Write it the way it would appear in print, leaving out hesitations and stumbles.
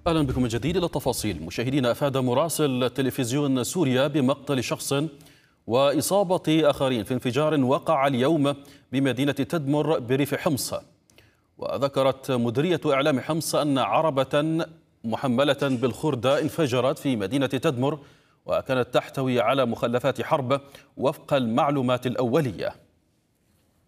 أهلا بكم من جديد. إلى التفاصيل. مشاهدينا، أفاد مراسل تلفزيون سوريا بمقتل شخص وإصابة آخرين في انفجار وقع اليوم بمدينة تدمر بريف حمص. وذكرت مديرية إعلام حمص أن عربة محملة بالخردة انفجرت في مدينة تدمر، وكانت تحتوي على مخلفات حرب وفق المعلومات الأولية.